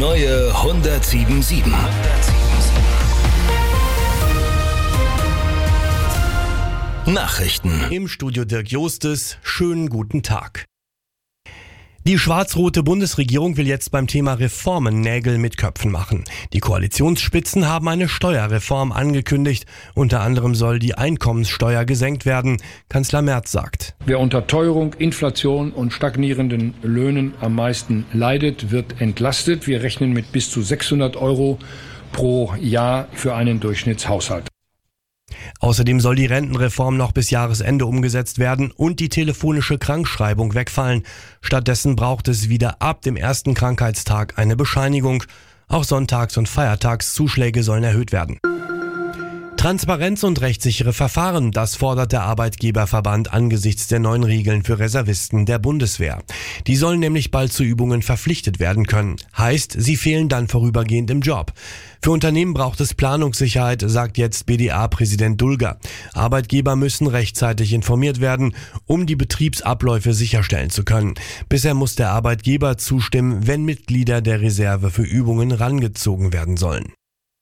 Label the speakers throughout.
Speaker 1: neue 107.7. Nachrichten.
Speaker 2: Im Studio Dirk Jostes. Schönen guten Tag. Die schwarz-rote Bundesregierung will jetzt beim Thema Reformen Nägel mit Köpfen machen. Die Koalitionsspitzen haben eine Steuerreform angekündigt. Unter anderem soll die Einkommenssteuer gesenkt werden. Kanzler Merz sagt:
Speaker 3: Wer unter Teuerung, Inflation und stagnierenden Löhnen am meisten leidet, wird entlastet. Wir rechnen mit bis zu 600 € pro Jahr für einen Durchschnittshaushalt.
Speaker 2: Außerdem soll die Rentenreform noch bis Jahresende umgesetzt werden und die telefonische Krankschreibung wegfallen. Stattdessen braucht es wieder ab dem ersten Krankheitstag eine Bescheinigung. Auch Sonntags- und Feiertagszuschläge sollen erhöht werden. Transparenz und rechtssichere Verfahren, das fordert der Arbeitgeberverband angesichts der neuen Regeln für Reservisten der Bundeswehr. Die sollen nämlich bald zu Übungen verpflichtet werden können. Heißt, sie fehlen dann vorübergehend im Job. Für Unternehmen braucht es Planungssicherheit, sagt jetzt BDA-Präsident Dulger. Arbeitgeber müssen rechtzeitig informiert werden, um die Betriebsabläufe sicherstellen zu können. Bisher muss der Arbeitgeber zustimmen, wenn Mitglieder der Reserve für Übungen rangezogen werden sollen.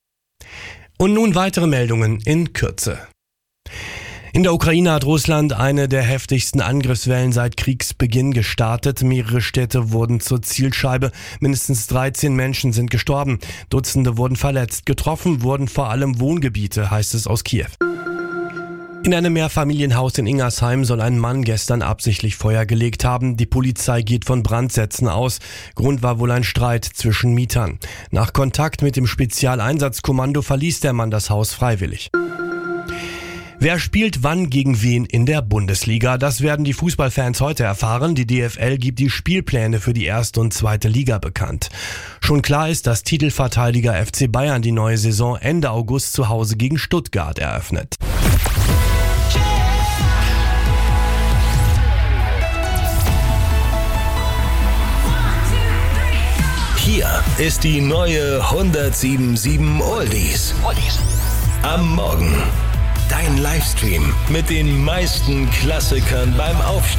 Speaker 2: Und nun weitere Meldungen in Kürze. In der Ukraine hat Russland eine der heftigsten Angriffswellen seit Kriegsbeginn gestartet. Mehrere Städte wurden zur Zielscheibe. Mindestens 13 Menschen sind gestorben. Dutzende wurden verletzt. Getroffen wurden vor allem Wohngebiete, heißt es aus Kiew. In einem Mehrfamilienhaus in Ingersheim soll ein Mann gestern absichtlich Feuer gelegt haben. Die Polizei geht von Brandsätzen aus. Grund war wohl ein Streit zwischen Mietern. Nach Kontakt mit dem Spezialeinsatzkommando verließ der Mann das Haus freiwillig. Wer spielt wann gegen wen in der Bundesliga? Das werden die Fußballfans heute erfahren. Die DFL gibt die Spielpläne für die erste und zweite Liga bekannt. Schon klar ist, dass Titelverteidiger FC Bayern die neue Saison Ende August zu Hause gegen Stuttgart eröffnet.
Speaker 1: Hier ist die neue 107.7 Oldies. Am Morgen. Dein Livestream mit den meisten Klassikern beim Aufstehen.